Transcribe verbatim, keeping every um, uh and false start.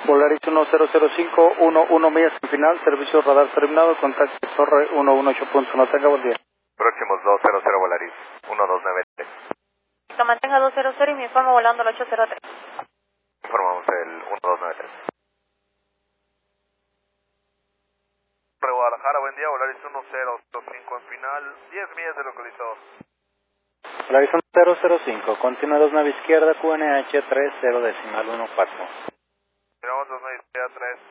Polaris uno cero cero cinco, uno uno millas en final, servicio radar terminado, contacto Torre uno uno ocho punto, no tenga buen día. Próximos dos cero cero Polaris, uno dos nueve tres. Que mantenga dos cero cero y me informa volando al ocho cero tres. Informamos el uno dos nueve tres. Guadalajara, buen día, Polaris uno cero cero cinco en final, diez millas de localizador. Polaris uno cero cero cinco, continúa dos nueve izquierda, Q N H tres cero decimal uno cuatro. Tenemos dos nueve izquierda tres